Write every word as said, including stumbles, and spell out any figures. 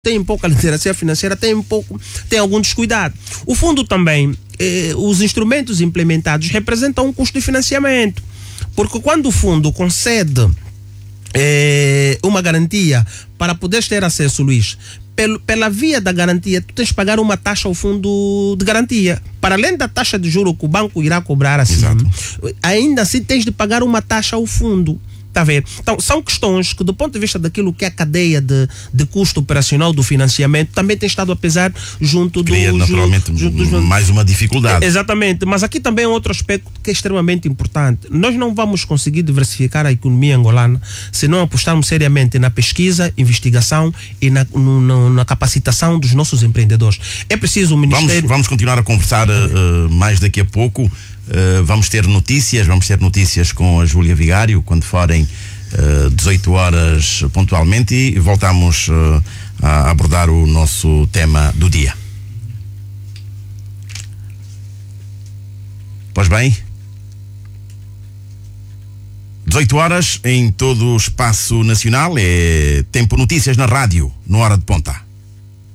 tem pouca literacia financeira, tem pouco, tem algum descuidado. O fundo também, eh, os instrumentos implementados representam um custo de financiamento, porque quando o fundo concede eh, uma garantia para poderes ter acesso, Luís, pelo, pela via da garantia, tu tens de pagar uma taxa ao fundo de garantia. Para além da taxa de juro que o banco irá cobrar assim, Exato. ainda assim tens de pagar uma taxa ao fundo. Está a ver? Então, são questões que, do ponto de vista daquilo que é a cadeia de, de custo operacional do financiamento, também tem estado a pesar junto do... Cria, naturalmente, junto, junto, mais uma dificuldade. Exatamente, mas aqui também é outro aspecto que é extremamente importante. Nós não vamos conseguir diversificar a economia angolana se não apostarmos seriamente na pesquisa, investigação e na, no, no, na capacitação dos nossos empreendedores. É preciso o Ministério... Vamos, vamos continuar a conversar uh, mais daqui a pouco. Uh, vamos ter notícias, vamos ter notícias com a Júlia Vigário quando forem uh, dezoito horas pontualmente, e voltamos uh, a abordar o nosso tema do dia. Pois bem, dezoito horas em todo o espaço nacional, é tempo notícias na rádio, no Hora de Ponta.